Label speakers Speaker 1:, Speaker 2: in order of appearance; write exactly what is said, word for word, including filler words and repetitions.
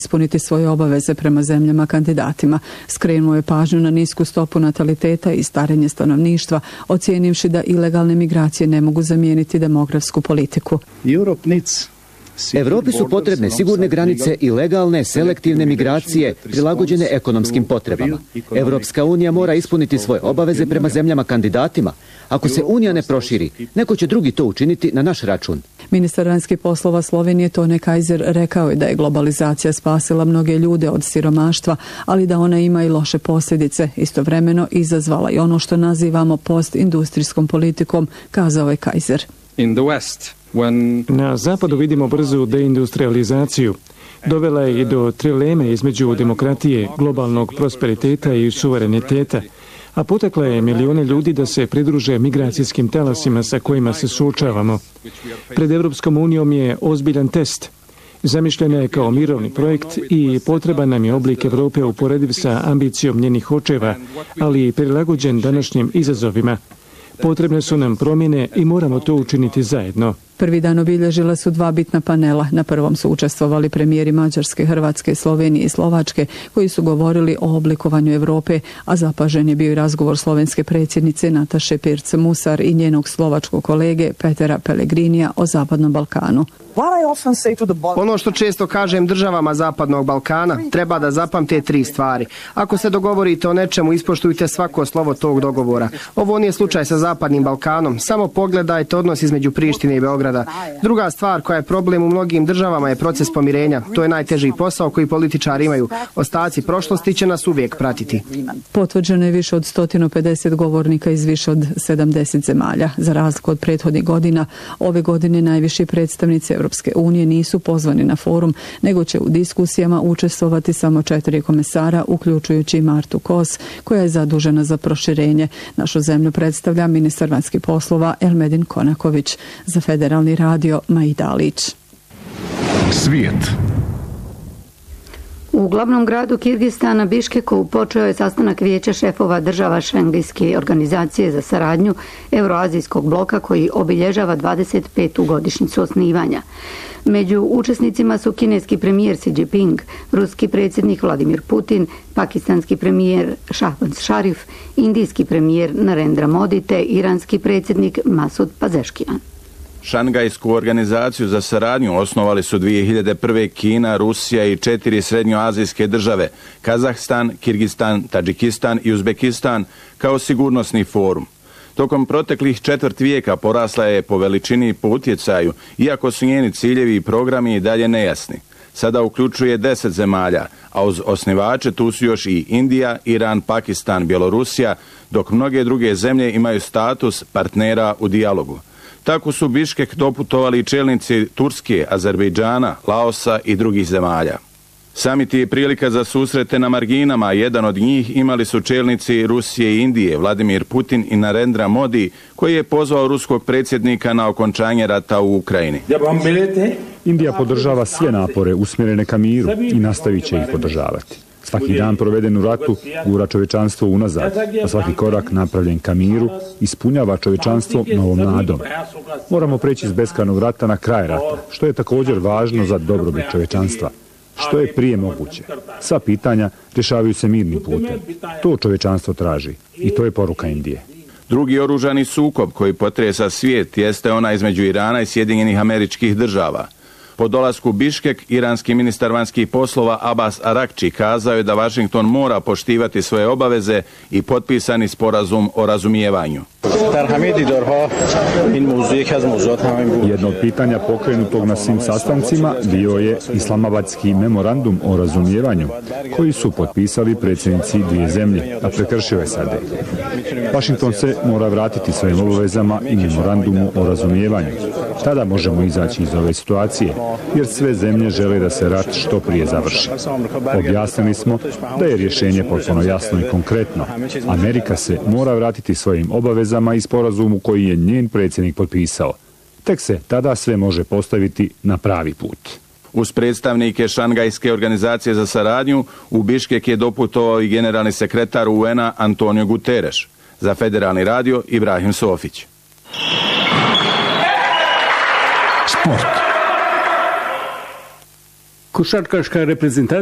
Speaker 1: ispuniti svoje obaveze prema zemljama kandidatima. Skrenuo je pažnju na nisku stopu nataliteta i starenje stanovništva, ocijenivši da ilegalne migracije ne mogu zamijeniti demografsku politiku.
Speaker 2: Evropi su potrebne sigurne granice i legalne, selektivne migracije prilagođene ekonomskim potrebama. Evropska unija mora ispuniti svoje obaveze prema zemljama kandidatima. Ako se unija ne proširi, neko će drugi to učiniti na naš račun.
Speaker 1: Ministar vanjskih poslova Slovenije Tone Kajzer rekao je da je globalizacija spasila mnoge ljude od siromaštva, ali da ona ima i loše posljedice. Istovremeno izazvala i ono što nazivamo postindustrijskom politikom, kazao je Kajzer.
Speaker 3: Na zapadu vidimo brzu deindustrializaciju. Dovela je i do trileme između demokratije, globalnog prosperiteta i suvereniteta, a potakla je milijune ljudi da se pridruže migracijskim talasima sa kojima se suočavamo. Pred Evropskom unijom je ozbiljan test. Zamišljena je kao mirovni projekt i potreban nam je oblik Evrope uporediv sa ambicijom njenih očeva, ali i prilagođen današnjim izazovima. Potrebne su nam promjene i moramo to učiniti zajedno.
Speaker 1: Prvi dan obilježila su dva bitna panela. Na prvom su učestvovali premijeri Mađarske, Hrvatske, Slovenije i Slovačke, koji su govorili o oblikovanju Europe, a zapažen je bio i razgovor slovenske predsjednice Nataše Pirc Musar i njenog slovačkog kolege Petera Pellegrinija o Zapadnom Balkanu.
Speaker 4: Ono što često kažem državama Zapadnog Balkana, treba da zapamte tri stvari. Ako se dogovorite o nečemu, ispoštujte svako slovo tog dogovora. Ovo nije slučaj sa Zapadnim Balkanom. Samo pogledajte odnos između Prištine i Beograda. Druga stvar koja je problem u mnogim državama je proces pomirenja. To je najteži posao koji političari imaju. Ostaci prošlosti će nas uvijek pratiti.
Speaker 1: Potvrđeno je više od sto pedeset govornika iz više od sedamdeset zemalja. Za razliku od prethodnih godina, ove godine najviši predstavnici Europske unije nisu pozvani na forum, nego će u diskusijama učestvovati samo četiri komesara, uključujući i Martu Kos, koja je zadužena za proširenje. Našu zemlju predstavlja ministar vanjskih poslova Elmedin Konaković. Za Federalni radio Maida Alić.
Speaker 5: Svijet.
Speaker 6: U glavnom gradu Kirgistana Biškeku počeo je sastanak vijeća šefova država Šengajske organizacije za saradnju Euroazijskog bloka koji obilježava dvadeset petu godišnjicu osnivanja. Među učesnicima su kineski premijer Xi Jinping, ruski predsjednik Vladimir Putin, pakistanski premijer Shahbaz Sharif, indijski premijer Narendra Modi te iranski predsjednik Masud Pezeshkian.
Speaker 7: Šangajsku organizaciju za saradnju osnovali su dvije hiljade prve. Kina, Rusija i četiri srednjoazijske države, Kazahstan, Kirgistan, Tadžikistan i Uzbekistan, kao sigurnosni forum. Tokom proteklih četvrt vijeka porasla je po veličini i po utjecaju, iako su njeni ciljevi i programi i dalje nejasni. Sada uključuje deset zemalja, a uz osnivače tu su još i Indija, Iran, Pakistan, Bjelorusija, dok mnoge druge zemlje imaju status partnera u dijalogu. Tako su Biškek doputovali i čelnici Turske, Azerbejdžana, Laosa i drugih zemalja. Samit je prilika za susrete na marginama, a jedan od njih imali su čelnici Rusije i Indije, Vladimir Putin i Narendra Modi, koji je pozvao ruskog predsjednika na okončanje rata u Ukrajini.
Speaker 8: Indija podržava sve napore usmjerene ka miru i nastavit će ih podržavati. Svaki dan proveden u ratu gura čovječanstvo unazad, a svaki korak napravljen ka miru ispunjava čovječanstvo novom nadom. Moramo preći iz beskrajnog rata na kraj rata, što je također važno za dobrobit čovječanstva. Što je prije moguće. Sva pitanja rješavaju se mirnim putem. To čovječanstvo traži i to je poruka Indije.
Speaker 7: Drugi oružani sukob koji potresa svijet jeste ona između Irana i Sjedinjenih Američkih Država. Po dolasku Biškek, iranski ministar vanjskih poslova Abbas Arakči kazao je da Washington mora poštivati svoje obaveze i potpisani sporazum o razumijevanju.
Speaker 8: Jedno od pitanja pokrenutog na svim sastancima bio je Islamabadski memorandum o razumijevanju, koji su potpisali predsjednici dvije zemlje, a prekršio je S A D. Washington se mora vratiti svojim obavezama i memorandumu o razumijevanju. Tada možemo izaći iz ove situacije, jer sve zemlje žele da se rat što prije završi. Objasnili smo da je rješenje potpuno jasno i konkretno. Amerika se mora vratiti svojim obavezama i sporazumu koji je njen predsjednik potpisao. Tek se tada sve može postaviti na pravi put.
Speaker 7: Uz predstavnike Šangajske organizacije za saradnju, u Biškek je doputovao i generalni sekretar U N-a Antonio Guterres. Za Federalni radio Ibrahim Sofić.
Speaker 5: Sport.
Speaker 9: Košarkaška reprezentacija